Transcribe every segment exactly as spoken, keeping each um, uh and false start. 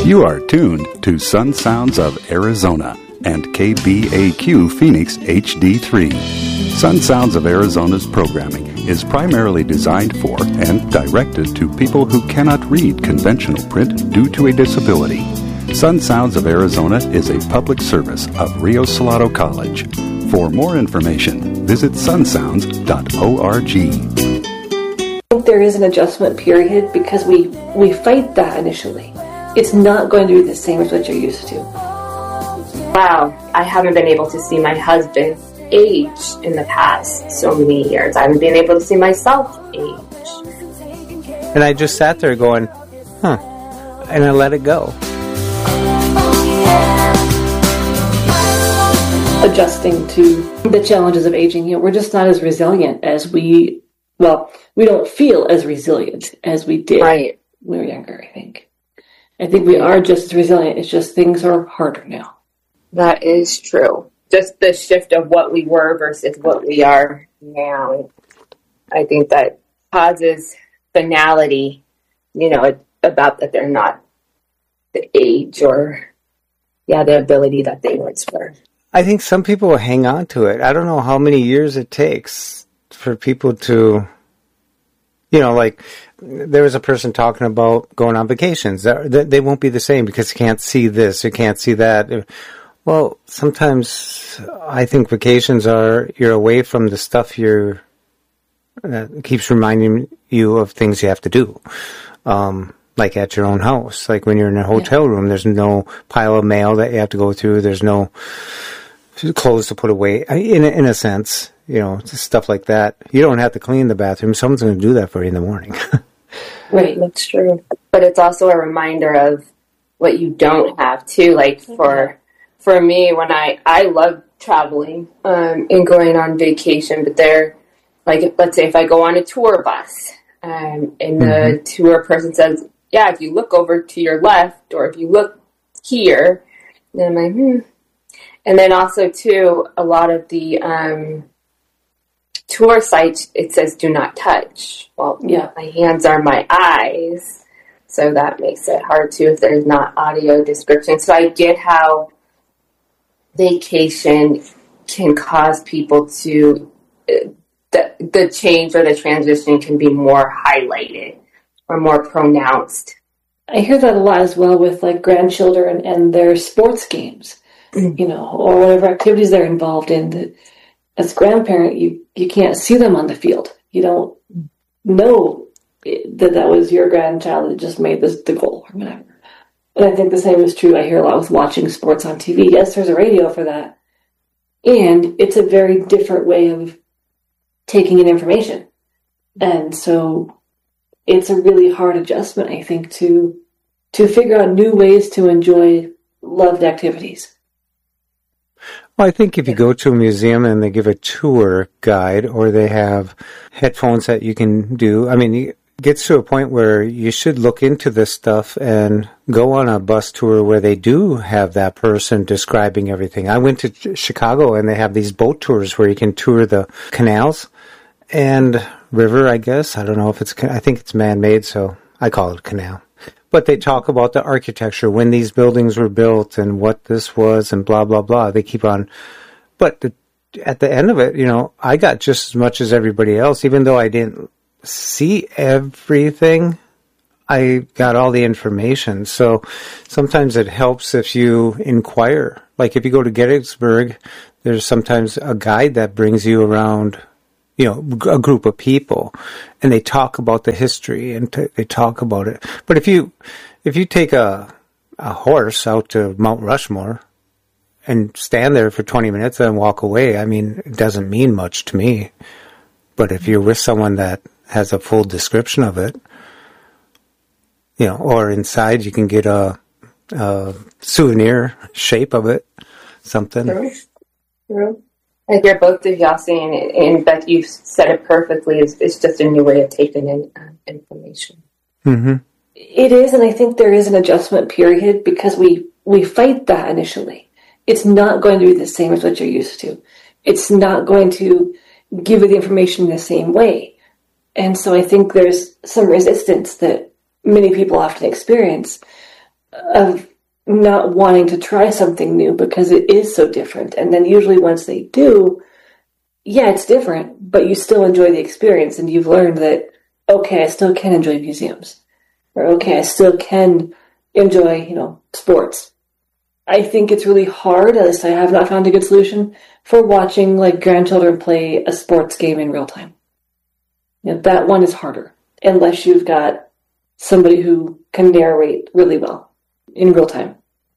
You are tuned to Sun Sounds of Arizona and K B A Q Phoenix H D three. Sun Sounds of Arizona's programming is primarily designed for and directed to people who cannot read conventional print due to a disability. Sun Sounds of Arizona is a public service of Rio Salado College. For more information, visit sun sounds dot org. I think there is an adjustment period because we, we fight that initially. It's not going to be the same as what you're used to. Wow, I haven't been able to see my husband age in the past so many years. I haven't been able to see myself age. And I just sat there going, huh, and I let it go. Adjusting to the challenges of aging, you know, we're just not as resilient as we, well, we don't feel as resilient as we did right. when we were younger, I think. I think we are just as resilient. It's just things are harder now. That is true. Just the shift of what we were versus what we are now. I think that causes finality, you know, about that they're not the age or, yeah, the ability that they once were. I think some people will hang on to it. I don't know how many years it takes for people to, you know, like there was a person talking about going on vacations. They won't be the same because you can't see this, you can't see that. Well, sometimes I think vacations are, you're away from the stuff you're, that uh, keeps reminding you of things you have to do. Um, like at your own house. Like when you're in a hotel room, there's no pile of mail that you have to go through. There's no clothes to put away. In a, in a sense, you know, stuff like that. You don't have to clean the bathroom. Someone's going to do that for you in the morning. Right, that's true. But it's also a reminder of what you don't have too. Like for for me, when I I love traveling um, and going on vacation, but there, like let's say if I go on a tour bus um, and the mm-hmm. tour person says, "Yeah, if you look over to your left or if you look here," then I'm like, hmm. And then also, too, a lot of the um, tour sites, it says do not touch. Well, yeah, my hands are my eyes, so that makes it hard, too, if there's not audio description. So I get how vacation can cause people to, uh, the, the change or the transition can be more highlighted or more pronounced. I hear that a lot as well with, like, grandchildren and their sports games. You know, or whatever activities they're involved in. That as a grandparent, you, you can't see them on the field. You don't know that that was your grandchild that just made this the goal or whatever. And I think the same is true. I hear a lot with watching sports on T V. Yes, there's a radio for that. And it's a very different way of taking in information. And so it's a really hard adjustment, I think, to to figure out new ways to enjoy loved activities. Well, I think if you go to a museum and they give a tour guide or they have headphones that you can do, I mean, it gets to a point where you should look into this stuff and go on a bus tour where they do have that person describing everything. I went to Chicago and they have these boat tours where you can tour the canals and river, I guess. I don't know if it's, I think it's man-made, so I call it a canal. But they talk about the architecture, when these buildings were built and what this was and blah, blah, blah. They keep on. But the, at the end of it, you know, I got just as much as everybody else. Even though I didn't see everything, I got all the information. So sometimes it helps if you inquire. Like if you go to Gettysburg, there's sometimes a guide that brings you around, you know, a group of people, and they talk about the history and t- they talk about it. But if you, if you take a, a horse out to Mount Rushmore and stand there for twenty minutes and walk away, I mean, it doesn't mean much to me. But if you're with someone that has a full description of it, you know, or inside you can get a, a souvenir shape of it, something. True. True. I hear both of y'all saying it, and that you've said it perfectly. It's, it's just a new way of taking in uh, information. Mm-hmm. It is, and I think there is an adjustment period because we, we fight that initially. It's not going to be the same as what you're used to. It's not going to give you the information in the same way. And so I think there's some resistance that many people often experience of not wanting to try something new because it is so different. And then usually once they do, yeah, it's different, but you still enjoy the experience, and you've learned that, okay, I still can enjoy museums, or okay, I still can enjoy, you know, sports. I think it's really hard, at least I have not found a good solution, for watching like grandchildren play a sports game in real time. You know, that one is harder, unless you've got somebody who can narrate really well in real time.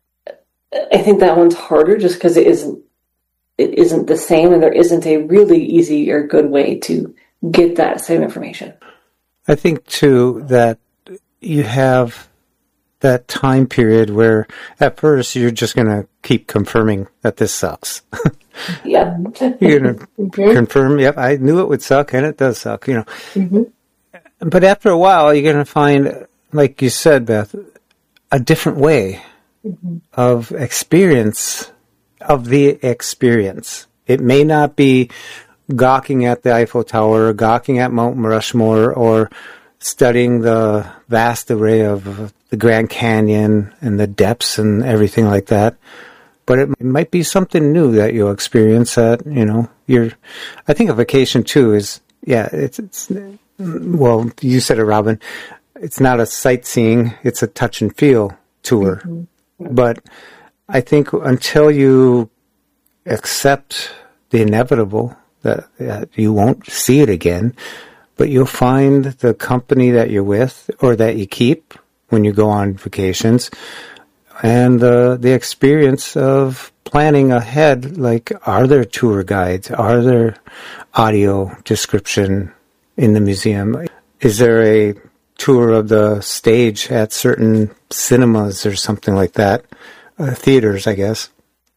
I think that one's harder just because it isn't it isn't the same, and there isn't a really easy or good way to get that same information. I think too that you have that time period where at first you're just going to keep confirming that this sucks. Yep. You're going to mm-hmm. confirm, yep, I knew it would suck, and it does suck, you know. Mm-hmm. But after a while, you're going to find, like you said, Beth, a different way mm-hmm. of experience, of the experience. It may not be gawking at the Eiffel Tower, or gawking at Mount Rushmore, or studying the vast array of the Grand Canyon and the depths and everything like that. But it might be something new that you'll experience that, you know, you're, I think a vacation too is, yeah, it's, it's, well, you said it, Robin, it's not a sightseeing, it's a touch and feel tour. Mm-hmm. But I think until you accept the inevitable, that, that you won't see it again, but you'll find the company that you're with or that you keep when you go on vacations, and uh, the experience of planning ahead, like, are there tour guides? Are there audio description in the museum? Is there a tour of the stage at certain cinemas or something like that? Uh, theaters, I guess.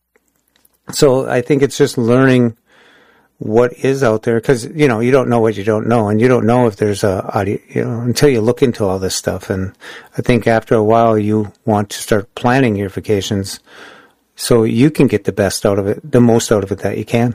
So I think it's just learning what is out there, because, you know, you don't know what you don't know, and you don't know if there's a audio, you know, until you look into all this stuff. And I think after a while you want to start planning your vacations so you can get the best out of it, the most out of it that you can.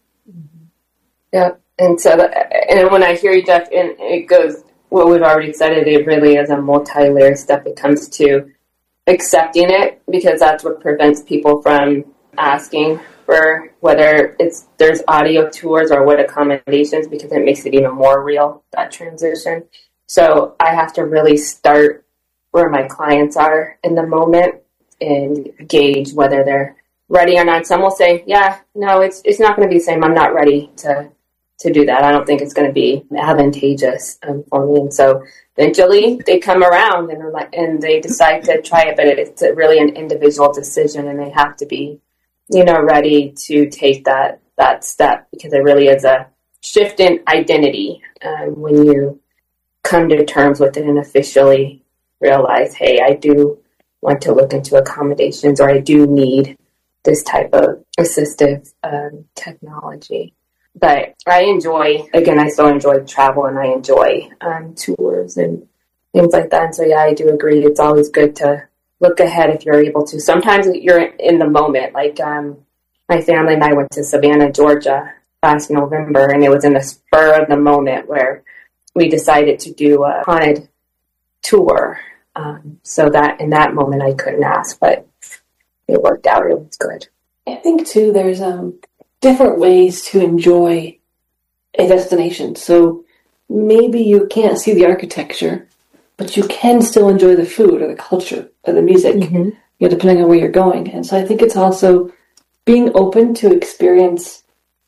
Yeah, and so, that, and when I hear you, Jeff, and it goes, what we've already said, it, it really is a multi-layered step. It comes to accepting it, because that's what prevents people from asking for whether it's there's audio tours or what accommodations, because it makes it even more real, that transition. So I have to really start where my clients are in the moment and gauge whether they're ready or not. Some will say, yeah, no, it's it's not going to be the same. I'm not ready to to do that. I don't think it's going to be advantageous um, for me. And so eventually they come around and they're like, and they decide to try it, but it's really an individual decision, and they have to be, you know, ready to take that, that step, because it really is a shift in identity um, when you come to terms with it and officially realize, hey, I do want to look into accommodations, or I do need this type of assistive um, technology. But I enjoy, again, I still enjoy travel, and I enjoy um, tours and things like that. And so, yeah, I do agree. It's always good to look ahead if you're able to. Sometimes you're in the moment. Like um, my family and I went to Savannah, Georgia last November, and it was in the spur of the moment where we decided to do a haunted tour. Um, so that in that moment I couldn't ask, but it worked out. It was good. I think too, there's um, different ways to enjoy a destination. So maybe you can't see the architecture, but you can still enjoy the food or the culture or the music, mm-hmm. you know, depending on where you're going. And so I think it's also being open to experience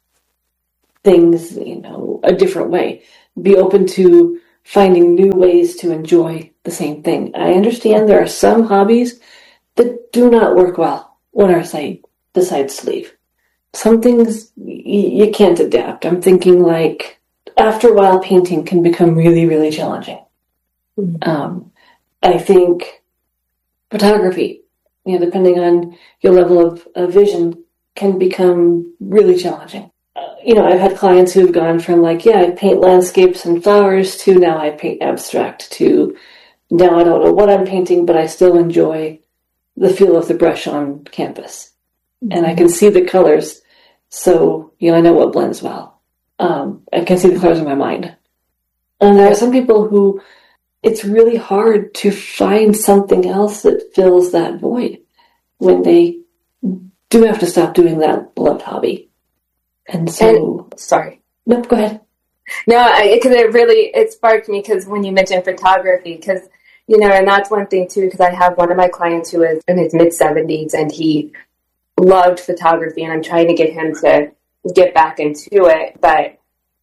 things, you know, a different way. Be open to finding new ways to enjoy the same thing. I understand there are some hobbies that do not work well when our site decides to leave. Some things y- you can't adapt. I'm thinking like after a while, painting can become really, really challenging. Mm-hmm. Um, I think photography, you know, depending on your level of, of vision, can become really challenging. Uh, you know, I've had clients who've gone from like, yeah, I paint landscapes and flowers, to now I paint abstract, to now I don't know what I'm painting, but I still enjoy the feel of the brush on canvas. Mm-hmm. And I can see the colors, so, you know, I know what blends well. Um, I can see the colors in my mind. And there are some people who it's really hard to find something else that fills that void when they do have to stop doing that beloved hobby. And so... And, sorry. Nope, go ahead. No, because it really, it sparked me because when you mentioned photography, because, you know, and that's one thing too, because I have one of my clients who is in his mid seventies and he loved photography, and I'm trying to get him to get back into it, but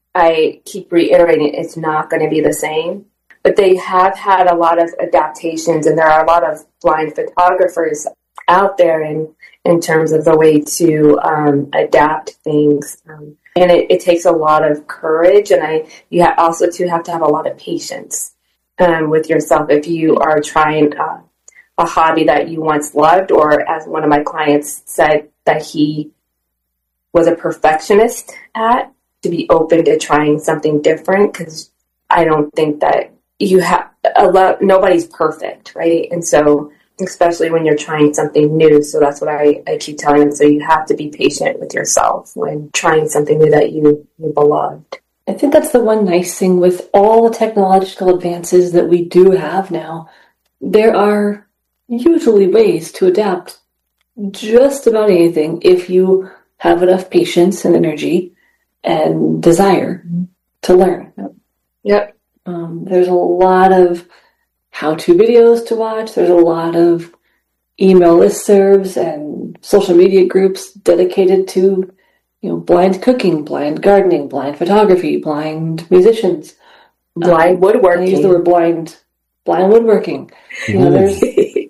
I keep reiterating it's not going to be the same. But they have had a lot of adaptations, and there are a lot of blind photographers out there in, in terms of the way to um, adapt things. Um, and it, it takes a lot of courage, and I you ha- also too have to have a lot of patience um, with yourself if you are trying uh, a hobby that you once loved, or as one of my clients said that he was a perfectionist at, to be open to trying something different, because I don't think that you have a lot, nobody's perfect, right? And so, especially when you're trying something new. So that's what I, I keep telling them. So you have to be patient with yourself when trying something new that you, you beloved. I think that's the one nice thing with all the technological advances that we do have now. There are usually ways to adapt just about anything if you have enough patience and energy and desire to learn. Yep. Um, there's a lot of how-to videos to watch. There's a lot of email listservs and social media groups dedicated to, you know, blind cooking, blind gardening, blind photography, blind musicians, blind um, woodworking. I use the word blind, blind woodworking. You know, there's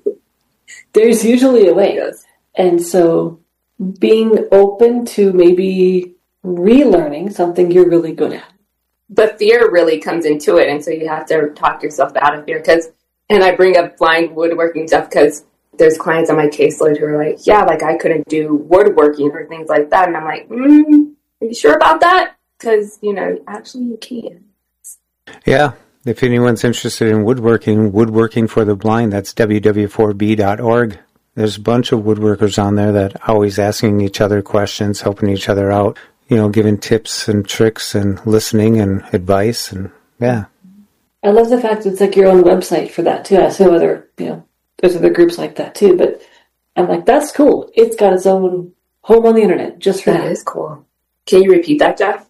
there's usually a way, yes. And so being open to maybe relearning something you're really good at. But fear really comes into it, and so you have to talk yourself out of fear. Because, and I bring up blind woodworking stuff because there's clients on my caseload who are like, yeah, like I couldn't do woodworking or things like that. And I'm like, mm, are you sure about that? Because, you know, actually you can. Yeah. If anyone's interested in woodworking, Woodworking for the Blind, that's w w four b dot org. There's a bunch of woodworkers on there that are always asking each other questions, helping each other out. You know, giving tips and tricks and listening and advice, and yeah. I love the fact that it's like your own website for that too. I assume other, you know, there's other groups like that too, but I'm like, that's cool. It's got its own home on the internet just for that. That is cool. Can you repeat that, Jeff?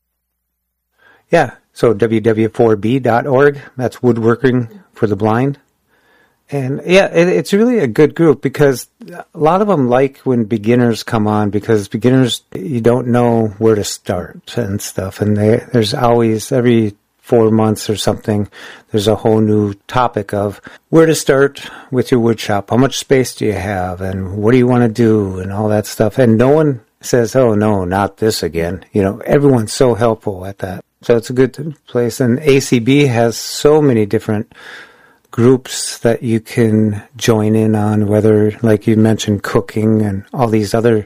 Yeah. So w w four b dot org. That's Woodworking for the Blind. And yeah, it, it's really a good group because a lot of them like when beginners come on, because beginners, you don't know where to start and stuff. And they, there's always, every four months or something, there's a whole new topic of where to start with your wood shop. How much space do you have? And what do you want to do? And all that stuff. And no one says, oh, no, not this again. You know, everyone's so helpful at that. So it's a good place. And A C B has so many different groups that you can join in on, whether, like you mentioned, cooking and all these other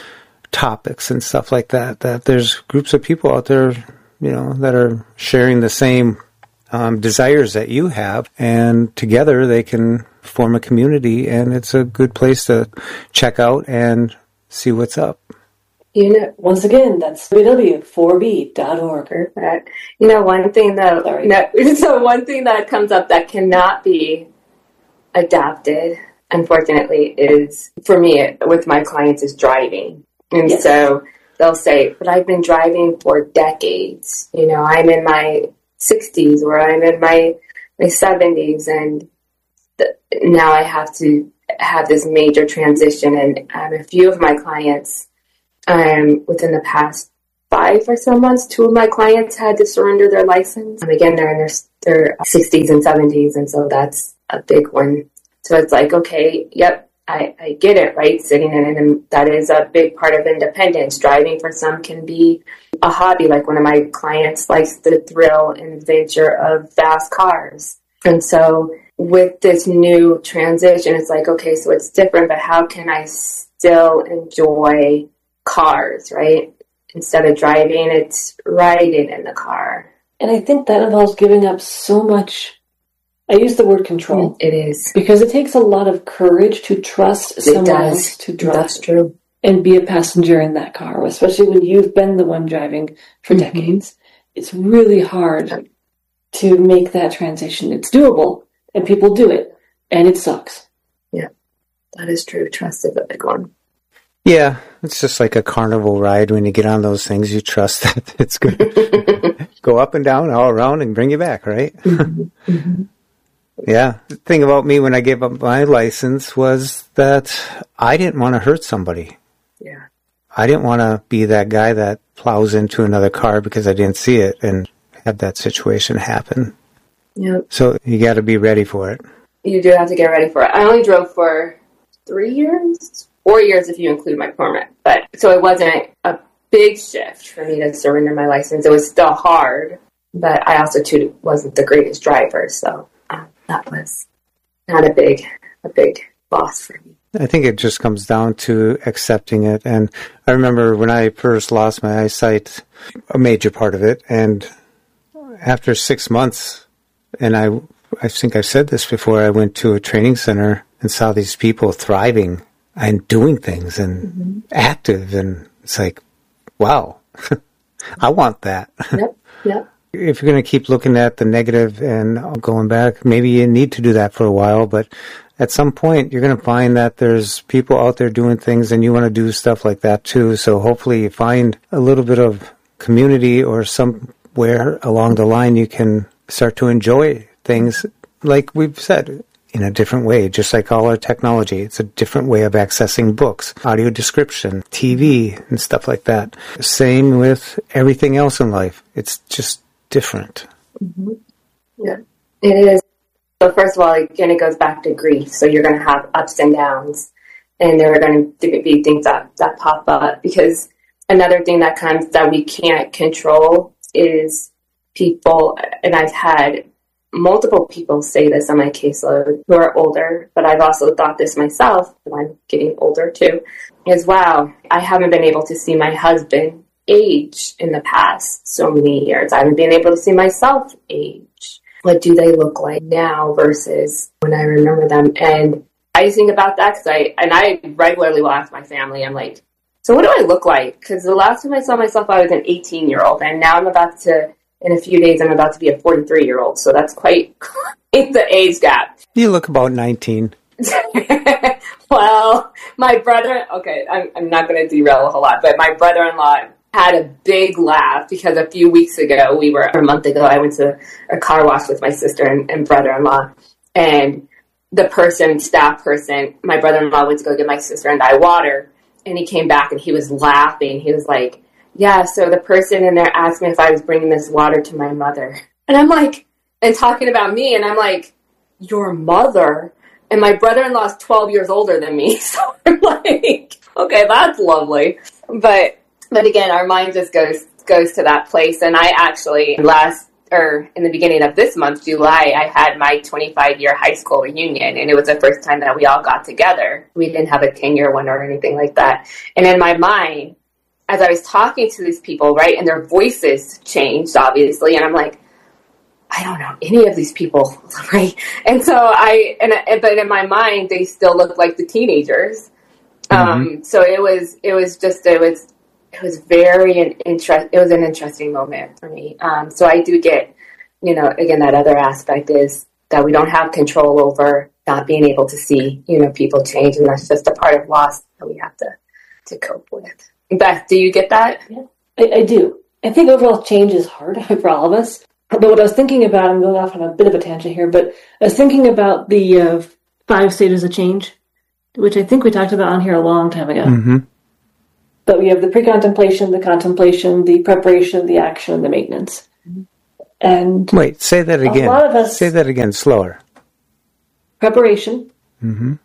topics and stuff like that, that there's groups of people out there, you know, that are sharing the same um, desires that you have, and together they can form a community, and it's a good place to check out and see what's up. You know, once again, that's w w four b dot org. Perfect. You know, one thing that no, so one thing that comes up that cannot be adapted, unfortunately, is for me with my clients is driving. And yes. So they'll say, "But I've been driving for decades. You know, I'm in my sixties or I'm in my my seventies, and th- now I have to have this major transition." And um, a few of my clients. Um, within the past five or so months, two of my clients had to surrender their license. And again, they're in their, their sixties and seventies, and so that's a big one. So it's like, okay, yep, I, I get it, right? Sitting in it, and that is a big part of independence. Driving for some can be a hobby. Like one of my clients likes the thrill and adventure of fast cars. And so with this new transition, it's like, okay, so it's different, but how can I still enjoy cars, right? Instead of driving, it's riding in the car. And I think that involves giving up so much, I use the word control. It is. Because it takes a lot of courage to trust someone else to drive. That's true. And be a passenger in that car, especially when you've been the one driving for mm-hmm. decades. It's really hard to make that transition. It's doable, and people do it, and it sucks. Yeah, that is true. Trust is a big one. Yeah, it's just like a carnival ride. When you get on those things, you trust that it's going to go up and down, all around, and bring you back, right? Mm-hmm. Mm-hmm. Yeah. The thing about me when I gave up my license was that I didn't want to hurt somebody. Yeah. I didn't want to be that guy that plows into another car because I didn't see it and have that situation happen. Yep. So you got to be ready for it. You do have to get ready for it. I only drove for three years, four years if you include my permit. But so it wasn't a big shift for me to surrender my license. It was still hard, but I also too wasn't the greatest driver, so um, that was not a big, a big loss for me. I think it just comes down to accepting it. And I remember when I first lost my eyesight, a major part of it, and after six months, and I, I think I've said this before, I went to a training center and saw these people thriving and doing things and mm-hmm. active, and it's like, wow, I want that. Yep, yep. If you're going to keep looking at the negative and going back, maybe you need to do that for a while, but at some point you're going to find that there's people out there doing things and you want to do stuff like that too. So hopefully you find a little bit of community or somewhere along the line you can start to enjoy things like we've said in a different way, just like all our technology. It's a different way of accessing books, audio description, T V, and stuff like that. Same with everything else in life. It's just different. Mm-hmm. Yeah, it is. So first of all, again, it goes back to grief. So you're going to have ups and downs, and there are going to be things that, that pop up, because another thing that comes that we can't control is people, and I've had multiple people say this on my caseload who are older, but I've also thought this myself, and I'm getting older too, is wow, I haven't been able to see my husband age in the past so many years. I haven't been able to see myself age. What do they look like now versus when I remember them? And I think about that because I, and I regularly will ask my family, I'm like, so what do I look like? Because the last time I saw myself, I was an eighteen year old, and now I'm about to, in a few days, I'm about to be a forty-three year old. So that's quite the age gap. You look about nineteen. Well, my brother, okay, I'm, I'm not going to derail a whole lot, but my brother-in-law had a big laugh because a few weeks ago, we were, or a month ago, I went to a car wash with my sister and, and brother-in-law, and the person, staff person, my brother-in-law went to go get my sister and I water, and he came back and he was laughing. He was like, yeah, so the person in there asked me if I was bringing this water to my mother. And I'm like, and talking about me, and I'm like, your mother? And my brother-in-law is twelve years older than me. So I'm like, okay, that's lovely. But but again, our mind just goes goes to that place. And I actually, last, or in the beginning of this month, July, I had my twenty-five year high school reunion. And it was the first time that we all got together. We didn't have a ten year one or anything like that. And in my mind, as I was talking to these people, right, and their voices changed, obviously, and I'm like, I don't know any of these people, right? And so I, and but in my mind, they still look like the teenagers. Mm-hmm. Um, so it was, it was just, it was, it was very an interest. It was an interesting moment for me. Um, so I do get, you know, again, that other aspect is that we don't have control over not being able to see, you know, people change, and that's just a part of loss that we have to to cope with. Beth, do you get that? Yeah, I, I do. I think overall change is hard for all of us. But what I was thinking about, I'm going off on a bit of a tangent here, but I was thinking about the uh, five stages of change, which I think we talked about on here a long time ago. Mm-hmm. But we have the pre-contemplation, the contemplation, the preparation, the action, and the maintenance. And wait, say that again. A lot of us, say that again, slower. Preparation. Mm-hmm.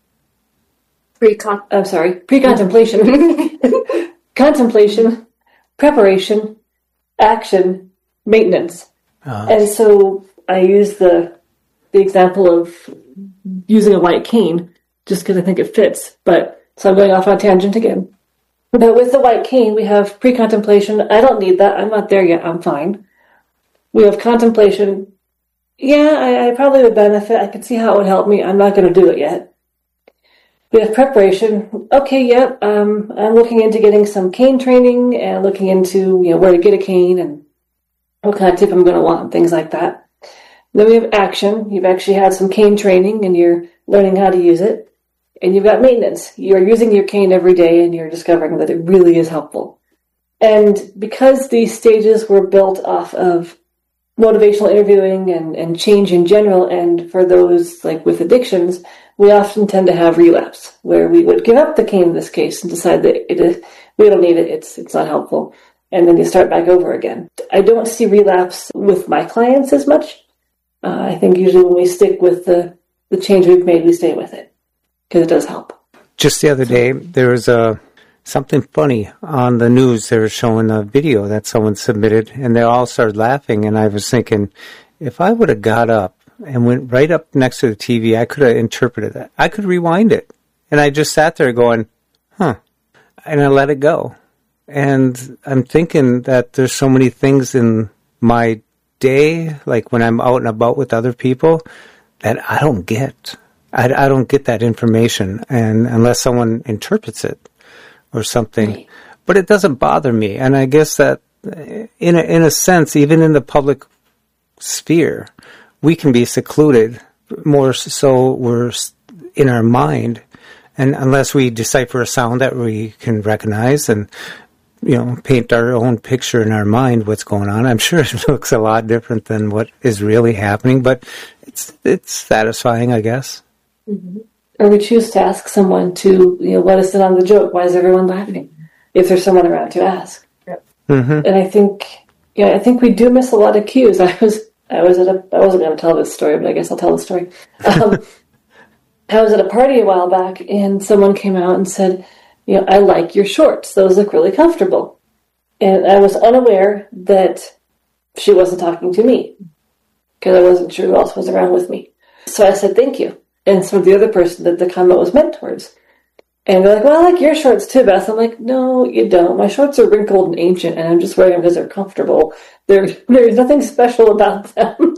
Pre-con- I'm sorry, pre-contemplation. Contemplation, preparation, action, maintenance. Uh-huh. And so I use the the example of using a white cane just because I think it fits. But so I'm going off on a tangent again. But with the white cane, we have pre-contemplation. I don't need that. I'm not there yet. I'm fine. We have contemplation. Yeah, I, I probably would benefit. I can see how it would help me. I'm not going to do it yet. We have preparation. Okay, yep. Um, I'm looking into getting some cane training and looking into, you know, where to get a cane and what kind of tip I'm going to want, things like that. Then we have action. You've actually had some cane training and you're learning how to use it. And you've got maintenance. You're using your cane every day and you're discovering that it really is helpful. And because these stages were built off of motivational interviewing and, and change in general, and for those like with addictions, we often tend to have relapse, where we would give up the cane in this case and decide that it is, we don't need it, it's it's not helpful, and then you start back over again. I don't see relapse with my clients as much. Uh, I think usually when we stick with the, the change we've made, we stay with it, because it does help. Just the other day, there was a something funny on the news. They were showing a video that someone submitted, and they all started laughing, and I was thinking, if I would have got up and went right up next to the T V, I could have interpreted that. I could rewind it. And I just sat there going, huh, and I let it go. And I'm thinking that there's so many things in my day, like when I'm out and about with other people, that I don't get. I, I don't get that information, and unless someone interprets it or something. Right. But it doesn't bother me. And I guess that in a, in a sense, even in the public sphere, we can be secluded more so we're in our mind. And unless we decipher a sound that we can recognize and, you know, paint our own picture in our mind what's going on, I'm sure it looks a lot different than what is really happening, but it's it's satisfying, I guess. Mm-hmm. Or we choose to ask someone to, you know, let us in on the joke. Why is everyone laughing? If there's someone around to ask. Yep. Mm-hmm. And I think, yeah, I think we do miss a lot of cues. I was, I was at a, I wasn't going to tell this story, but I guess I'll tell the story. Um, I was at a party a while back, and someone came out and said, you know, I like your shorts. Those look really comfortable. And I was unaware that she wasn't talking to me, because I wasn't sure who else was around with me. So I said, thank you. And so the other person that the comment was meant towards. And they're like, well, I like your shorts too, Beth. I'm like, no, you don't. My shorts are wrinkled and ancient, and I'm just wearing them because they're comfortable. There, there's nothing special about them.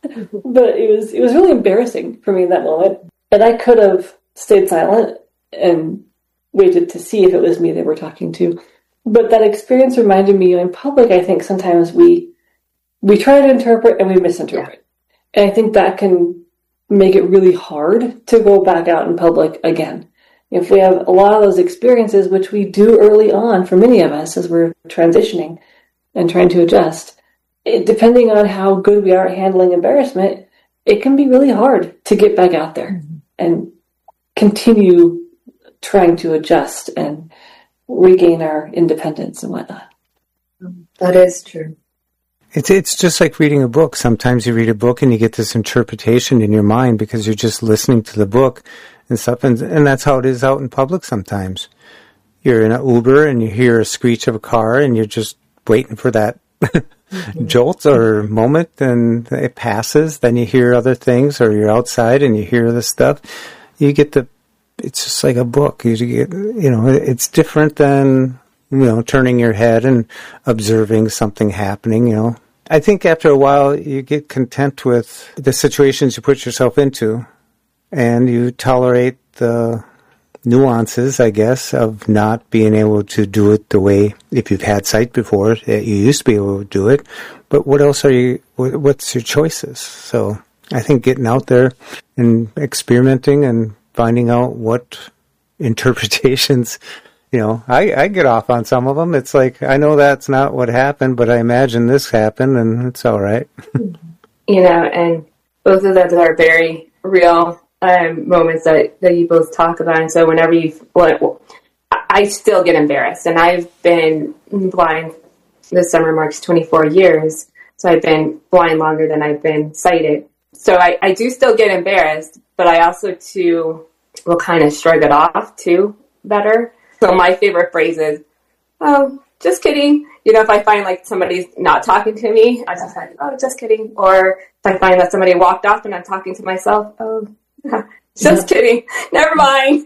But it was, it was really embarrassing for me in that moment. And I could have stayed silent and waited to see if it was me they were talking to. But that experience reminded me, in public, I think sometimes we, we try to interpret and we misinterpret. Yeah. And I think that can make it really hard to go back out in public again. If we have a lot of those experiences, which we do early on for many of us as we're transitioning and trying to adjust, it, depending on how good we are at handling embarrassment, it can be really hard to get back out there mm-hmm. and continue trying to adjust and regain our independence and whatnot. That is true. It's it's just like reading a book. Sometimes you read a book and you get this interpretation in your mind because you're just listening to the book and stuff, and, and that's how it is out in public sometimes. You're in an Uber and you hear a screech of a car and you're just waiting for that mm-hmm. jolt or moment, and it passes. Then you hear other things, or you're outside and you hear this stuff. You get the, it's just like a book. You get, you know, it's different than, you know, turning your head and observing something happening, you know. I think after a while you get content with the situations you put yourself into, and you tolerate the nuances, I guess, of not being able to do it the way, if you've had sight before, that you used to be able to do it. But what else are you, what's your choices? So I think getting out there and experimenting and finding out what interpretations, you know, I, I get off on some of them. It's like, I know that's not what happened, but I imagine this happened, and it's all right. You know, and both of those are very real um, moments that, that you both talk about. And so whenever you, well, I still get embarrassed. And I've been blind, this summer marks twenty-four years. So I've been blind longer than I've been sighted. So I, I do still get embarrassed, but I also, too, will kind of shrug it off, too, better. So my favorite phrase is, oh, just kidding. You know, if I find like somebody's not talking to me, I just like, oh, just kidding. Or if I find that somebody walked off and I'm talking to myself, oh, just kidding. Never mind.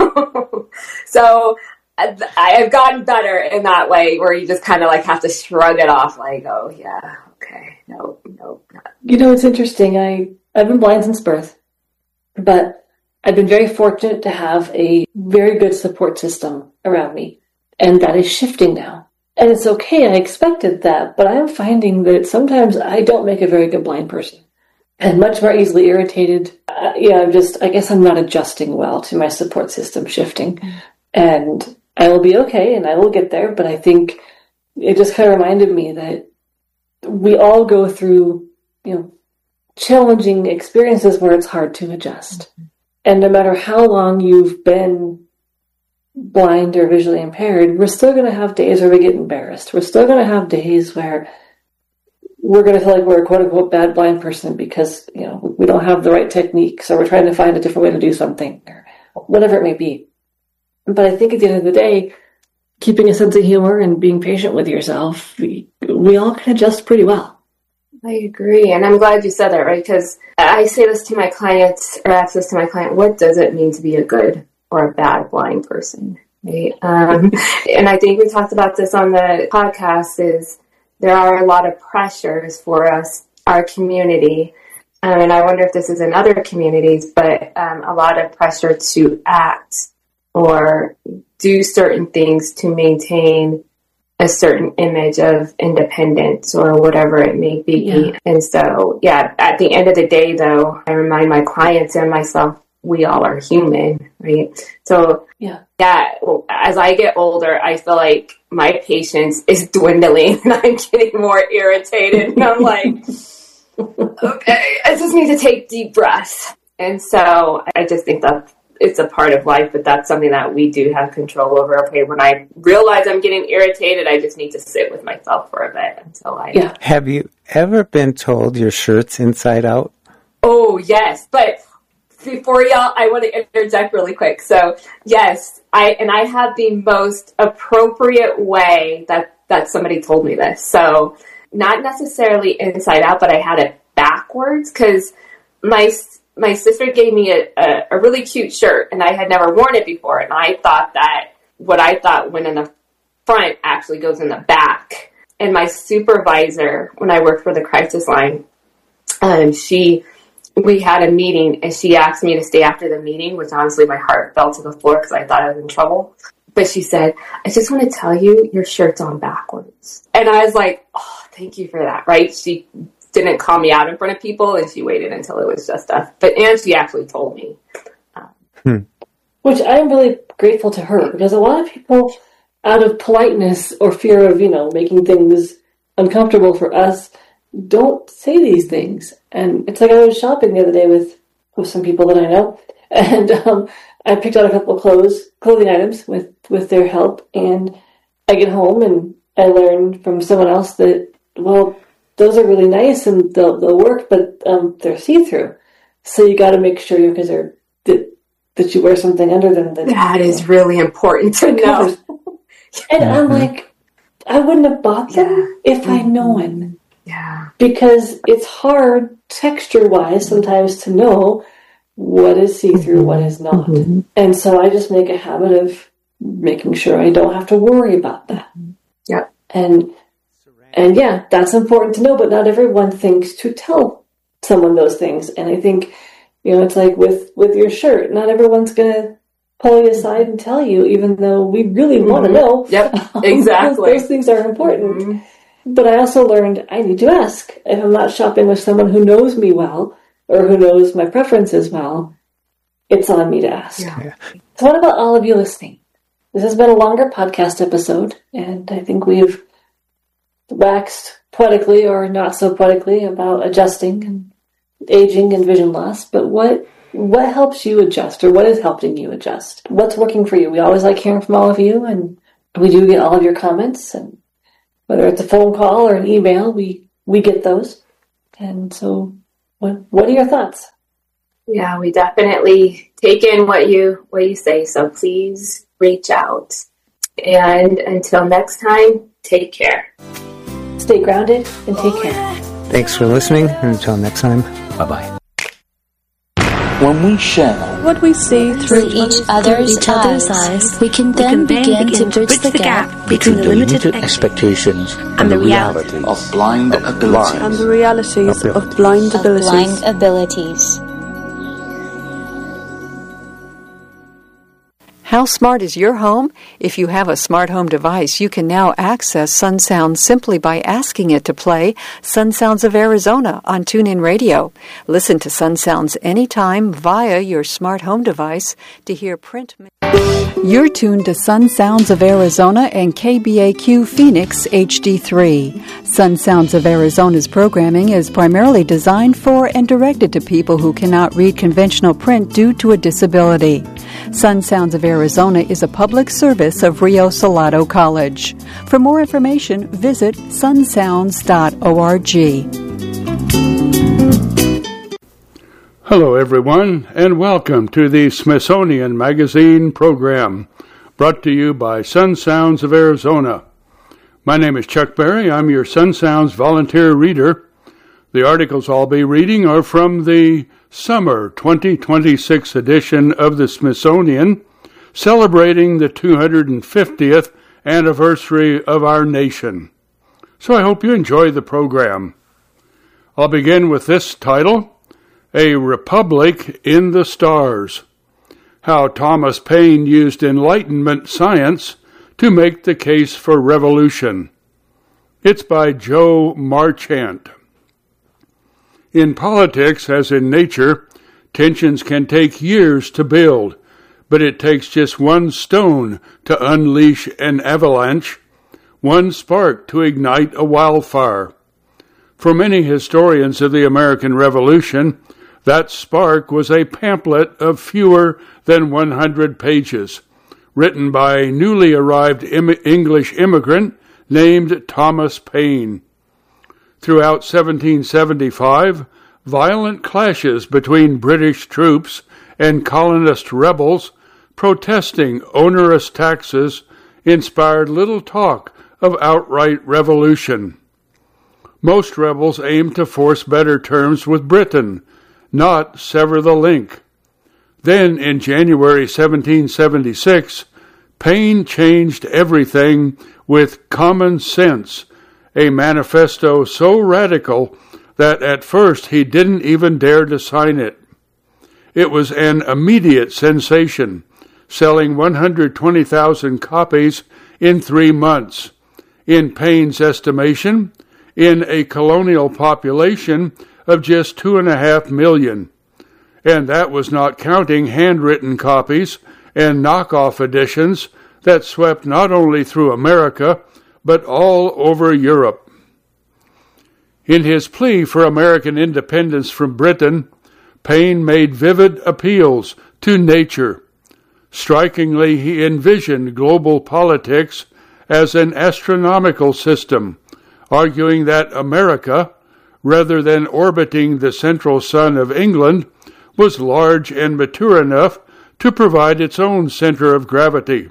So I have gotten better in that way, where you just kind of like have to shrug it off, like, oh, yeah, okay, no, no. Not. You know, it's interesting. I, I've been blind since birth, but I've been very fortunate to have a very good support system around me, and that is shifting now. And it's okay, I expected that, but I'm finding that sometimes I don't make a very good blind person. And much more easily irritated. Uh, yeah, I'm just, I guess I'm not adjusting well to my support system shifting. Mm. And I will be okay, and I will get there, but I think it just kind of reminded me that we all go through, you know, challenging experiences where it's hard to adjust. Mm-hmm. And no matter how long you've been blind or visually impaired, we're still going to have days where we get embarrassed. We're still going to have days where we're going to feel like we're a quote-unquote bad blind person because, you know, we don't have the right technique, so we're trying to find a different way to do something, or whatever it may be. But I think at the end of the day, keeping a sense of humor and being patient with yourself, we, we all can adjust pretty well. I agree, and I'm glad you said that, right? Because I say this to my clients, or ask this to my client, what does it mean to be a good or a bad blind person, right? Um, and I think we talked about this on the podcast, is there are a lot of pressures for us, our community, um, and I wonder if this is in other communities, but um, a lot of pressure to act or do certain things to maintain a certain image of independence or whatever it may be. Yeah. And so, yeah, at the end of the day, though, I remind my clients and myself, we all are human, right? So, yeah, yeah well, as I get older, I feel like my patience is dwindling and I'm getting more irritated. And I'm like, okay, I just need to take deep breaths. And so I just think that it's a part of life, but that's something that we do have control over. Okay, when I realize I'm getting irritated, I just need to sit with myself for a bit until I... Yeah. Have you ever been told your shirt's inside out? Oh, yes. But before y'all, I want to interject really quick. So, yes, I and I have the most appropriate way that, that somebody told me this. So, not necessarily inside out, but I had it backwards because my... My sister gave me a, a, a really cute shirt, and I had never worn it before, and I thought that what I thought went in the front actually goes in the back. And my supervisor, when I worked for the crisis line, um, she, we had a meeting, and she asked me to stay after the meeting, which honestly my heart fell to the floor because I thought I was in trouble. But she said, I just want to tell you, your shirt's on backwards. And I was like, oh, thank you for that, right? She didn't call me out in front of people, and she waited until it was just us. But and she actually told me, um, hmm. which I'm really grateful to her, because a lot of people, out of politeness or fear of, you know, making things uncomfortable for us, don't say these things. And it's like I was shopping the other day with with some people that I know, and um, I picked out a couple of clothes, clothing items with with their help, and I get home and I learned from someone else that, well, those are really nice and they'll, they'll work, but um, they're see-through. So you got to make sure, because they're that, that you wear something under them. That, that is really important to know. And mm-hmm. I'm like, I wouldn't have bought them yeah. if mm-hmm. I'd known. Yeah. Because it's hard texture-wise sometimes to know what is see-through, mm-hmm. what is not. Mm-hmm. And so I just make a habit of making sure I don't have to worry about that. Yeah. And And yeah, that's important to know, but not everyone thinks to tell someone those things. And I think, you know, it's like with, with your shirt, not everyone's going to pull you aside and tell you, even though we really mm-hmm. want to know. Yep, exactly. those, those things are important. Mm-hmm. But I also learned I need to ask. If I'm not shopping with someone who knows me well, or who knows my preferences well, it's on me to ask. Yeah. So what about all of you listening? This has been a longer podcast episode, and I think we've waxed poetically or not so poetically about adjusting and aging and vision loss, but what what helps you adjust, or what is helping you adjust? What's working for you? We always like hearing from all of you, and we do get all of your comments, and whether it's a phone call or an email, we, we get those. And so what what are your thoughts? Yeah, we definitely take in what you what you say, so please reach out. And until next time, take care. Stay grounded and take care. Thanks for listening. Until next time, bye-bye. When we share what we see through each other's, each other's eyes, eyes, we can then, we can then begin, begin to bridge, bridge the gap between the limited expectations and the reality of blind abilities. And the realities of blind abilities. Of blind abilities. How smart is your home? If you have a smart home device, you can now access Sun Sounds simply by asking it to play Sun Sounds of Arizona on TuneIn Radio. Listen to Sun Sounds anytime via your smart home device to hear print. You're tuned to Sun Sounds of Arizona and K B A Q Phoenix H D three. Sun Sounds of Arizona's programming is primarily designed for and directed to people who cannot read conventional print due to a disability. Sun Sounds of Arizona is a public service of Rio Salado College. For more information, visit sun sounds dot org. Hello, everyone, and welcome to the Smithsonian Magazine program, brought to you by Sun Sounds of Arizona. My name is Chuck Berry. I'm your Sun Sounds volunteer reader. The articles I'll be reading are from the Summer twenty twenty-six edition of the Smithsonian, celebrating the two hundred fiftieth anniversary of our nation. So I hope you enjoy the program. I'll begin with this title, A Republic in the Stars, How Thomas Paine Used Enlightenment Science to Make the Case for Revolution. It's by Joe Marchant. In politics, as in nature, tensions can take years to build, but it takes just one stone to unleash an avalanche, one spark to ignite a wildfire. For many historians of the American Revolution, that spark was a pamphlet of fewer than one hundred pages, written by a newly arrived im- English immigrant named Thomas Paine. Throughout seventeen seventy-five, violent clashes between British troops and colonist rebels protesting onerous taxes inspired little talk of outright revolution. Most rebels aimed to force better terms with Britain, not sever the link. Then, in January seventeen seventy-six, Paine changed everything with Common Sense, a manifesto so radical that at first he didn't even dare to sign it. It was an immediate sensation, selling one hundred twenty thousand copies in three months. In Paine's estimation, in a colonial population of just two and a half million. And that was not counting handwritten copies and knockoff editions that swept not only through America, but all over Europe. In his plea for American independence from Britain, Paine made vivid appeals to nature. Strikingly, he envisioned global politics as an astronomical system, arguing that America, rather than orbiting the central sun of England, was large and mature enough to provide its own center of gravity.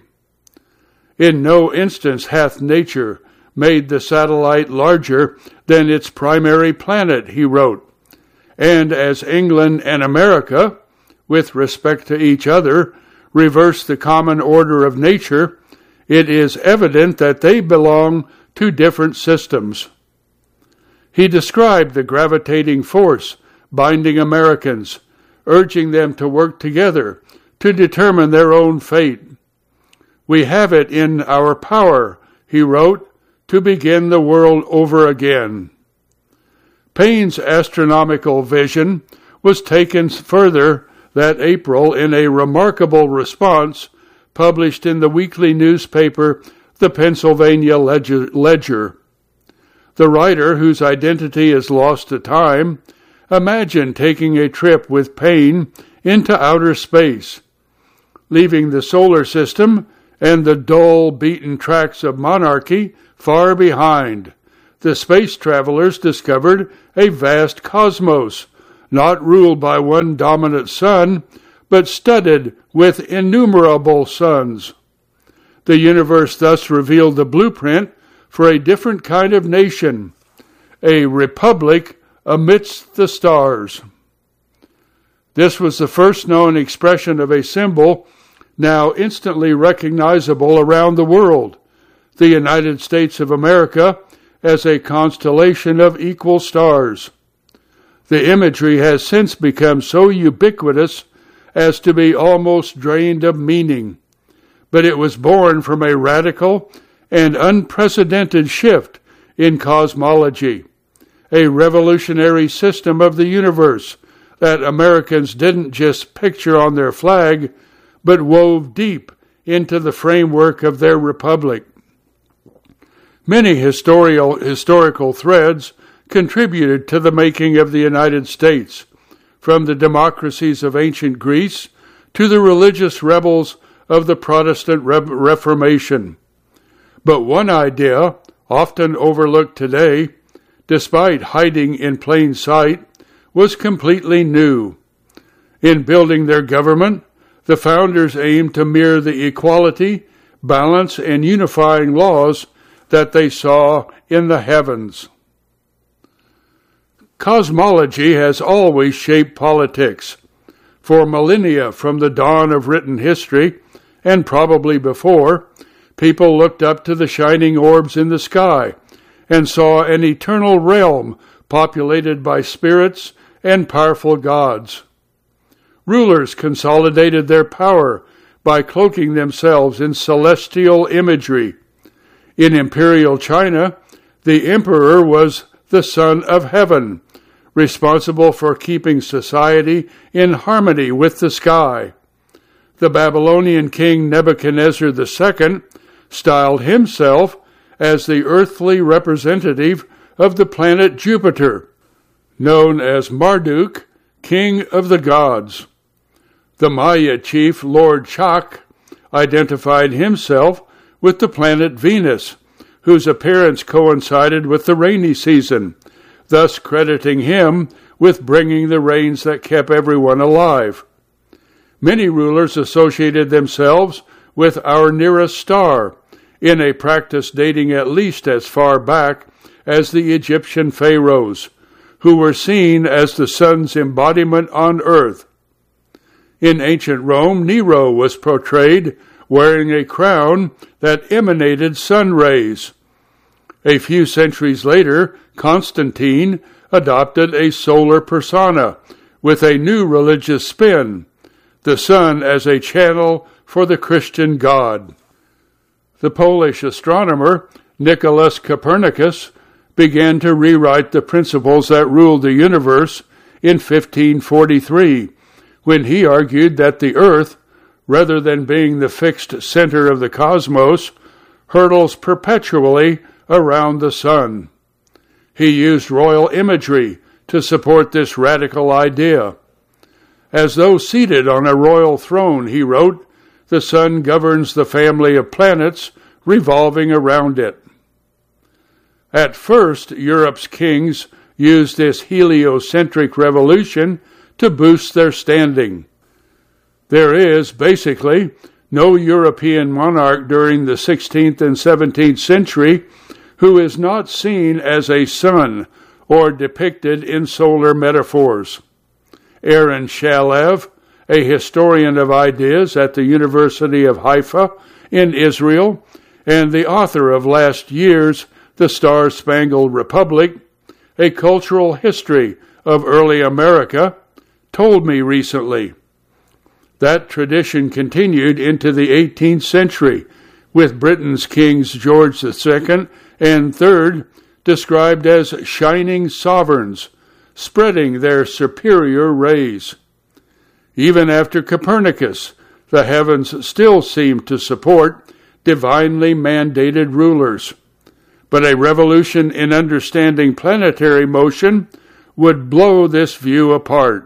In no instance hath nature made the satellite larger than its primary planet, he wrote. And as England and America, with respect to each other, reverse the common order of nature, it is evident that they belong to different systems. He described the gravitating force binding Americans, urging them to work together to determine their own fate. We have it in our power, he wrote, to begin the world over again. Paine's astronomical vision was taken further that April in a remarkable response published in the weekly newspaper, the Pennsylvania Ledger. Ledger. The writer, whose identity is lost to time, imagined taking a trip with Paine into outer space, leaving the solar system and the dull, beaten tracks of monarchy far behind. The space travelers discovered a vast cosmos, not ruled by one dominant sun, but studded with innumerable suns. The universe thus revealed the blueprint for a different kind of nation, a republic amidst the stars. This was the first known expression of a symbol now instantly recognizable around the world, the United States of America as a constellation of equal stars. The imagery has since become so ubiquitous as to be almost drained of meaning. but it was born from a radical and unprecedented shift in cosmology, a revolutionary system of the universe that Americans didn't just picture on their flag, but wove deep into the framework of their republic. Many historical, historical threads contributed to the making of the United States, from the democracies of ancient Greece to the religious rebels of the Protestant Re- Reformation. But one idea, often overlooked today, despite hiding in plain sight, was completely new. In building their government, the founders aimed to mirror the equality, balance, and unifying laws that they saw in the heavens. Cosmology has always shaped politics. For millennia from the dawn of written history, and probably before, people looked up to the shining orbs in the sky and saw an eternal realm populated by spirits and powerful gods. Rulers consolidated their power by cloaking themselves in celestial imagery. In imperial China, the emperor was the son of heaven, responsible for keeping society in harmony with the sky. The Babylonian king Nebuchadnezzar the Second styled himself as the earthly representative of the planet Jupiter, known as Marduk, king of the gods. The Maya chief Lord Chak identified himself with the planet Venus, whose appearance coincided with the rainy season, thus crediting him with bringing the rains that kept everyone alive. Many rulers associated themselves with our nearest star, in a practice dating at least as far back as the Egyptian pharaohs, who were seen as the sun's embodiment on earth. In ancient Rome, Nero was portrayed wearing a crown that emanated sun rays. A few centuries later, Constantine adopted a solar persona with a new religious spin, the sun as a channel for the Christian God. The Polish astronomer Nicholas Copernicus began to rewrite the principles that ruled the universe in fifteen forty-three, when he argued that the Earth, rather than being the fixed center of the cosmos, hurtles perpetually around the sun. He used royal imagery to support this radical idea. As though seated on a royal throne, he wrote, the sun governs the family of planets revolving around it. At first, Europe's kings used this heliocentric revolution to boost their standing. There is, basically, no European monarch during the sixteenth and seventeenth century who is not seen as a sun or depicted in solar metaphors. Aaron Shalev, a historian of ideas at the University of Haifa in Israel, and the author of last year's The Star-Spangled Republic, a cultural history of early America, told me recently. That tradition continued into the eighteenth century, with Britain's kings George the Second and Third described as shining sovereigns, spreading their superior rays. Even after Copernicus, the heavens still seemed to support divinely mandated rulers. But a revolution in understanding planetary motion would blow this view apart.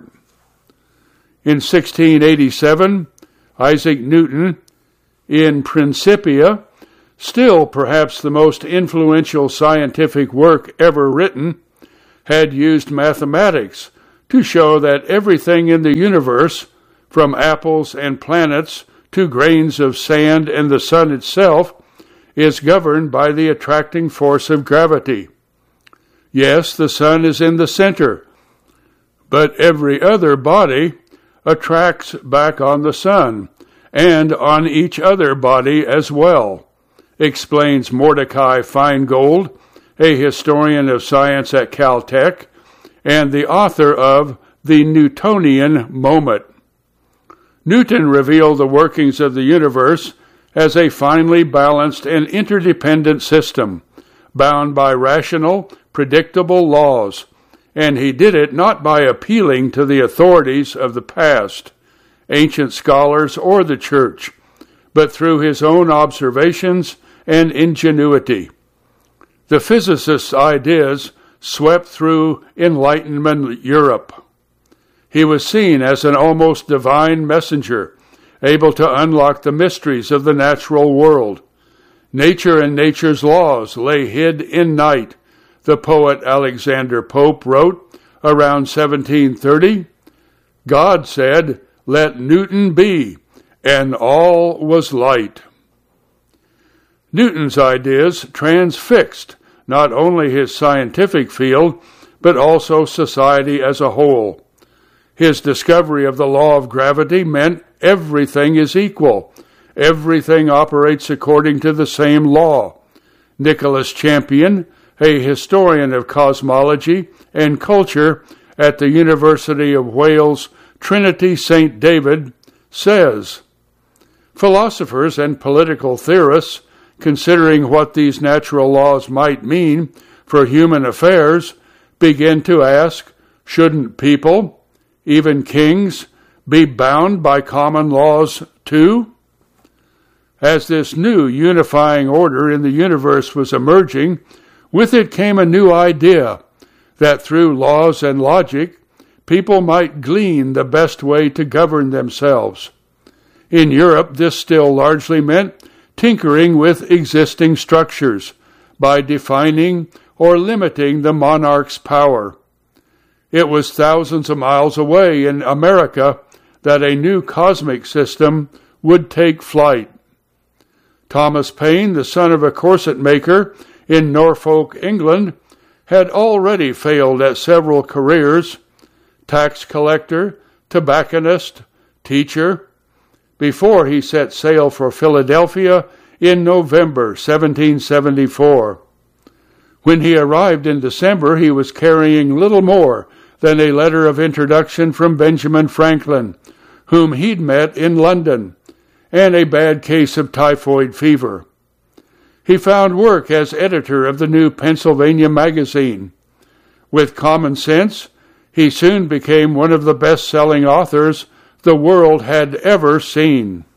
In sixteen eighty-seven, Isaac Newton, in Principia, still perhaps the most influential scientific work ever written, had used mathematics to show that everything in the universe, from apples and planets to grains of sand and the sun itself, is governed by the attracting force of gravity. Yes, the sun is in the center, but every other body attracts back on the sun and on each other body as well, explains Mordecai Feingold, a historian of science at Caltech and the author of The Newtonian Moment. Newton revealed the workings of the universe as a finely balanced and interdependent system, bound by rational, predictable laws, and he did it not by appealing to the authorities of the past, ancient scholars, or the church, but through his own observations and ingenuity. The physicist's ideas swept through Enlightenment Europe. He was seen as an almost divine messenger, able to unlock the mysteries of the natural world. Nature and nature's laws lay hid in night, the poet Alexander Pope wrote around seventeen thirty. God said, "Let Newton be," and all was light. Newton's ideas transfixed not only his scientific field, but also society as a whole. His discovery of the law of gravity meant everything is equal. Everything operates according to the same law. Nicholas Champion, a historian of cosmology and culture at the University of Wales, Trinity Saint David, says, philosophers and political theorists, considering what these natural laws might mean for human affairs, begin to ask, shouldn't people, even kings, be bound by common laws too? As this new unifying order in the universe was emerging, with it came a new idea that through laws and logic, people might glean the best way to govern themselves. In Europe, this still largely meant tinkering with existing structures by defining or limiting the monarch's power. It was thousands of miles away in America that a new cosmic system would take flight. Thomas Paine, the son of a corset maker in Norfolk, England, had already failed at several careers: tax collector, tobacconist, teacher, before he set sail for Philadelphia in November seventeen seventy-four. When he arrived in December, he was carrying little more than a letter of introduction from Benjamin Franklin, whom he'd met in London, and a bad case of typhoid fever. He found work as editor of the new Pennsylvania Magazine. With common sense, he soon became one of the best-selling authors the world had ever seen.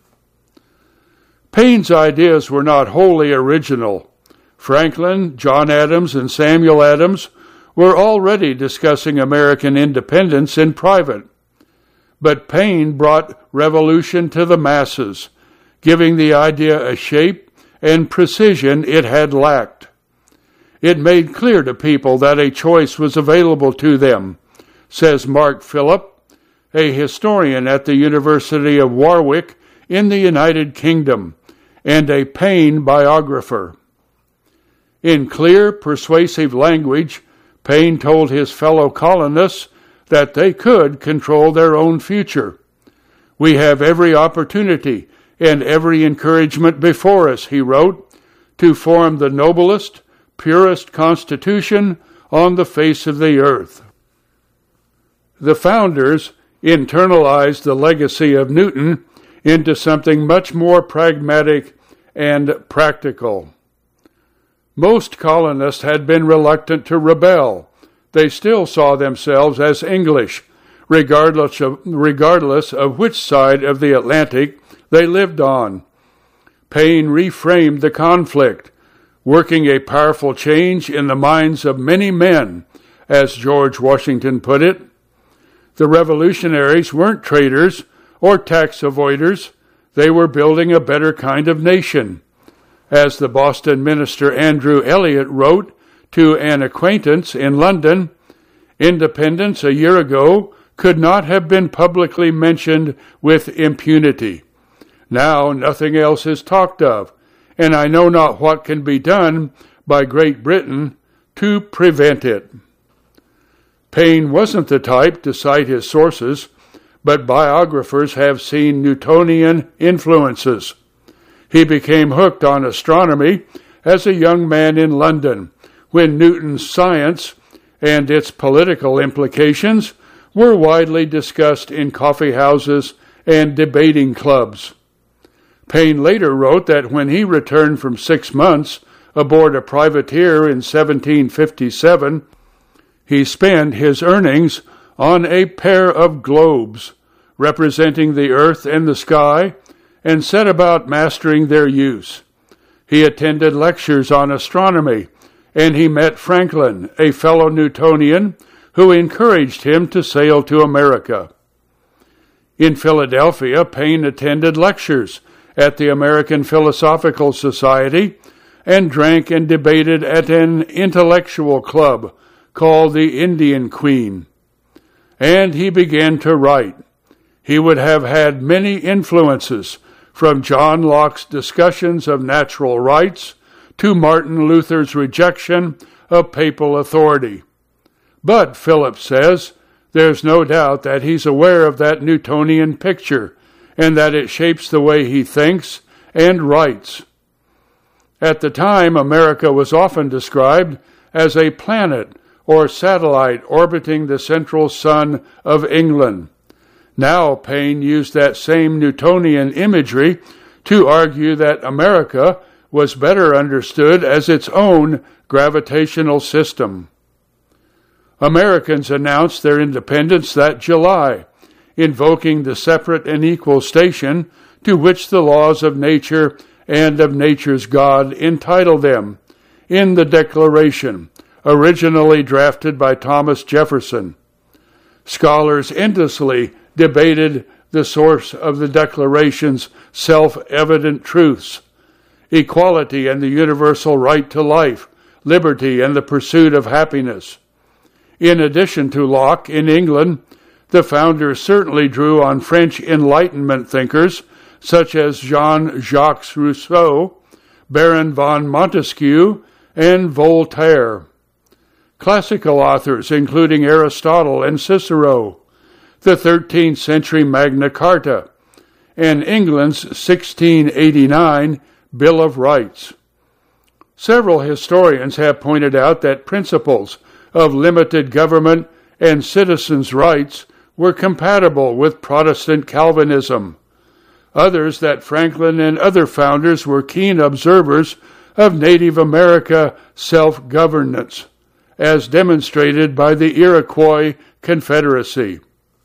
Paine's ideas were not wholly original. Franklin, John Adams, and Samuel Adams were already discussing American independence in private. But Paine brought revolution to the masses, giving the idea a shape and precision it had lacked. It made clear to people that a choice was available to them, says Mark Phillip, a historian at the University of Warwick in the United Kingdom, and a Paine biographer. In clear, persuasive language, Paine told his fellow colonists that they could control their own future. We have every opportunity and every encouragement before us, he wrote, to form the noblest, purest constitution on the face of the earth. The founders internalized the legacy of Newton into something much more pragmatic and practical. Most colonists had been reluctant to rebel. They still saw themselves as English, regardless of, regardless of which side of the Atlantic they lived on. Paine reframed the conflict, working a powerful change in the minds of many men, as George Washington put it. The revolutionaries weren't traitors or tax avoiders. They were building a better kind of nation. As the Boston minister Andrew Elliot wrote to an acquaintance in London, independence a year ago could not have been publicly mentioned with impunity. Now nothing else is talked of, and I know not what can be done by Great Britain to prevent it. Paine wasn't the type to cite his sources, but biographers have seen Newtonian influences. He became hooked on astronomy as a young man in London, when Newton's science and its political implications were widely discussed in coffee houses and debating clubs. Paine later wrote that when he returned from six months aboard a privateer in seventeen fifty-seven, he spent his earnings on a pair of globes representing the earth and the sky and set about mastering their use. He attended lectures on astronomy, and he met Franklin, a fellow Newtonian, who encouraged him to sail to America. In Philadelphia, Paine attended lectures at the American Philosophical Society and drank and debated at an intellectual club called the Indian Queen. And he began to write. He would have had many influences, from John Locke's discussions of natural rights to Martin Luther's rejection of papal authority. But, Phillips says, there's no doubt that he's aware of that Newtonian picture and that it shapes the way he thinks and writes. At the time, America was often described as a planet or satellite orbiting the central sun of England. Now, Paine used that same Newtonian imagery to argue that America was better understood as its own gravitational system. Americans announced their independence that July, invoking the separate and equal station to which the laws of nature and of nature's God entitle them, in the Declaration, originally drafted by Thomas Jefferson. Scholars endlessly debated the source of the Declaration's self-evident truths: equality and the universal right to life, liberty and the pursuit of happiness. In addition to Locke in England, the founders certainly drew on French Enlightenment thinkers such as Jean-Jacques Rousseau, Baron von Montesquieu, and Voltaire. Classical authors including Aristotle and Cicero, the thirteenth century Magna Carta, and England's sixteen eighty-nine Bill of Rights. Several historians have pointed out that principles of limited government and citizens' rights were compatible with Protestant Calvinism. Others that Franklin and other founders were keen observers of Native America self-governance, as demonstrated by the Iroquois Confederacy.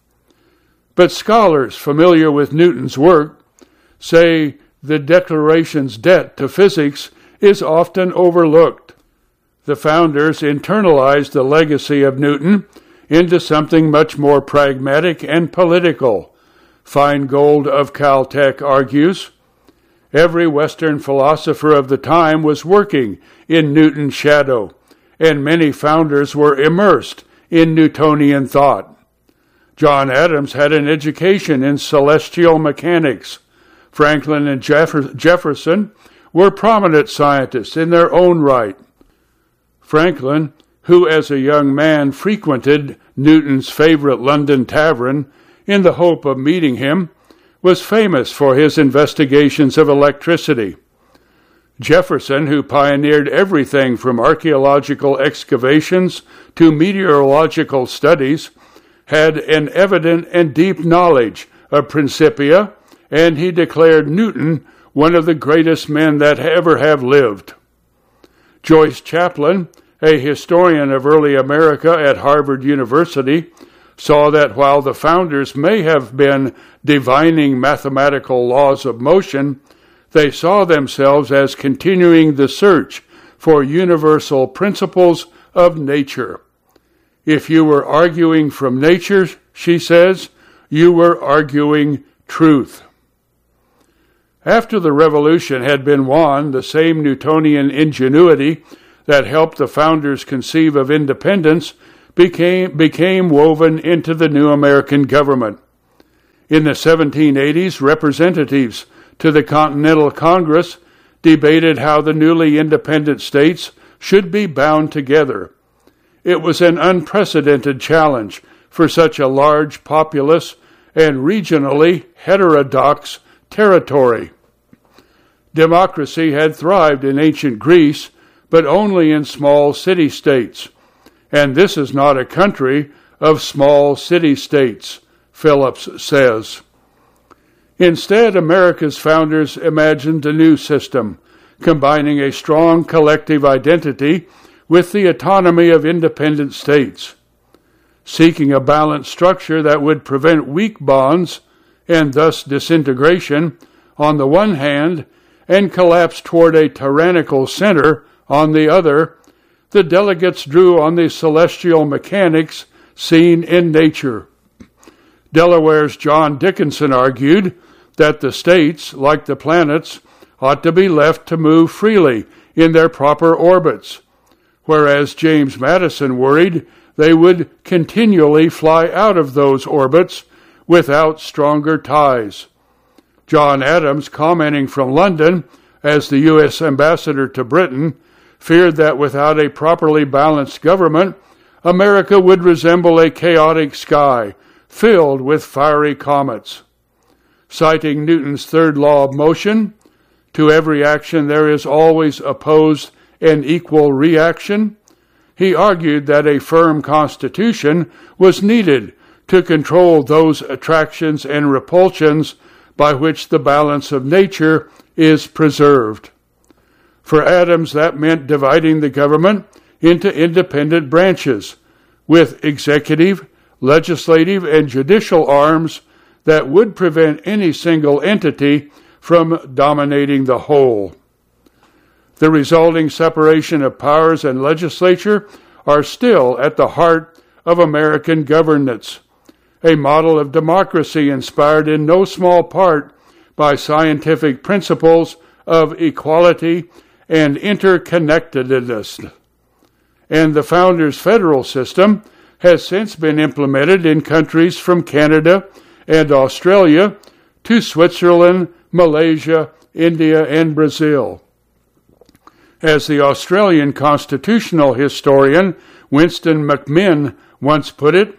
But scholars familiar with Newton's work say the Declaration's debt to physics is often overlooked. The founders internalized the legacy of Newton into something much more pragmatic and political. Feingold of Caltech argues, every Western philosopher of the time was working in Newton's shadow, and many founders were immersed in Newtonian thought. John Adams had an education in celestial mechanics. Franklin and Jeff- Jefferson were prominent scientists in their own right. Franklin, who as a young man frequented Newton's favorite London tavern in the hope of meeting him, was famous for his investigations of electricity. Jefferson, who pioneered everything from archaeological excavations to meteorological studies, had an evident and deep knowledge of Principia, and he declared Newton one of the greatest men that ever have lived. Joyce Chaplin, a historian of early America at Harvard University, saw that while the founders may have been divining mathematical laws of motion, they saw themselves as continuing the search for universal principles of nature. If you were arguing from nature, she says, you were arguing truth. After the revolution had been won, the same Newtonian ingenuity that helped the founders conceive of independence became, became woven into the new American government. In the seventeen eighties, representatives to the Continental Congress debated how the newly independent states should be bound together. It was an unprecedented challenge for such a large, populous, and regionally heterodox territory. Democracy had thrived in ancient Greece, but only in small city-states. And this is not a country of small city-states, Phillips says. Instead, America's founders imagined a new system, combining a strong collective identity with the autonomy of independent states, seeking a balanced structure that would prevent weak bonds and thus disintegration on the one hand and collapse toward a tyrannical center on the other. The delegates drew on the celestial mechanics seen in nature. Delaware's John Dickinson argued that the states, like the planets, ought to be left to move freely in their proper orbits, whereas James Madison worried they would continually fly out of those orbits without stronger ties. John Adams, commenting from London as the U S ambassador to Britain, feared that without a properly balanced government, America would resemble a chaotic sky filled with fiery comets. Citing Newton's third law of motion, to every action there is always opposed and equal reaction, he argued that a firm constitution was needed to control those attractions and repulsions by which the balance of nature is preserved. For Adams, that meant dividing the government into independent branches, with executive, legislative, and judicial arms that would prevent any single entity from dominating the whole. The resulting separation of powers and legislature are still at the heart of American governance, a model of democracy inspired in no small part by scientific principles of equality and interconnectedness. And the founders' federal system has since been implemented in countries from Canada and Australia to Switzerland, Malaysia, India, and Brazil. As the Australian constitutional historian Winston McMinn once put it,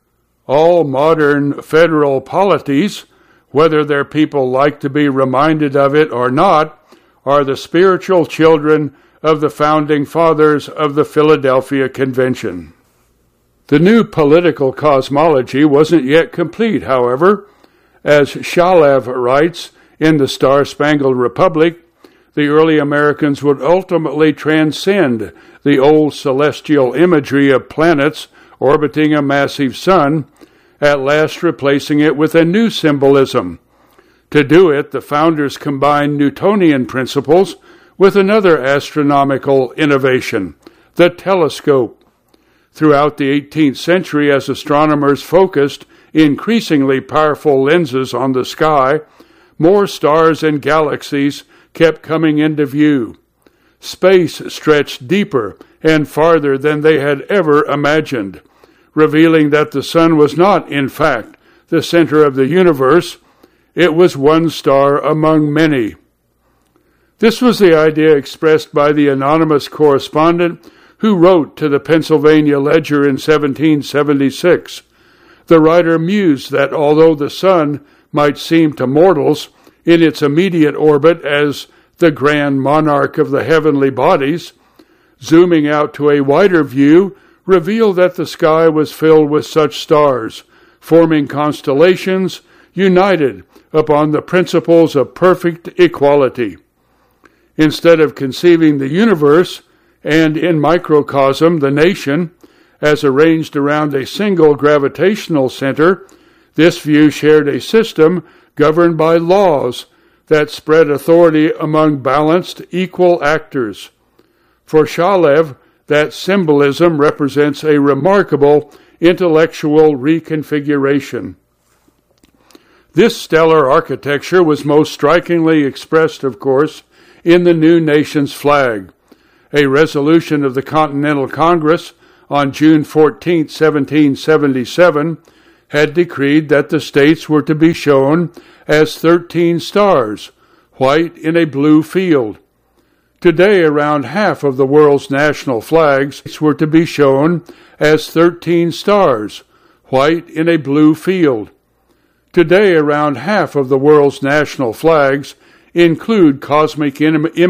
all modern federal polities, whether their people like to be reminded of it or not, are the spiritual children of the founding fathers of the Philadelphia Convention. The new political cosmology wasn't yet complete, however. As Shalev writes in The Star-Spangled Republic, the early Americans would ultimately transcend the old celestial imagery of planets orbiting a massive sun, at last replacing it with a new symbolism. To do it, the founders combined Newtonian principles with another astronomical innovation, the telescope. Throughout the eighteenth century, as astronomers focused increasingly powerful lenses on the sky, more stars and galaxies kept coming into view. Space stretched deeper and farther than they had ever imagined, revealing that the sun was not, in fact, the center of the universe. It was one star among many. This was the idea expressed by the anonymous correspondent who wrote to the Pennsylvania Ledger in seventeen seventy-six. The writer mused that although the sun might seem to mortals in its immediate orbit as the grand monarch of the heavenly bodies, zooming out to a wider view revealed that the sky was filled with such stars, forming constellations united upon the principles of perfect equality. Instead of conceiving the universe, and in microcosm the nation, as arranged around a single gravitational center, this view shared a system governed by laws that spread authority among balanced, equal actors. For Shalev, that symbolism represents a remarkable intellectual reconfiguration. This stellar architecture was most strikingly expressed, of course, in the new nation's flag. A resolution of the Continental Congress on June fourteenth, seventeen seventy-seven, had decreed that the states were to be shown as thirteen stars, white in a blue field. Today, around half of the world's national flags were to be shown as thirteen stars, white in a blue field. Today, around half of the world's national flags include cosmic images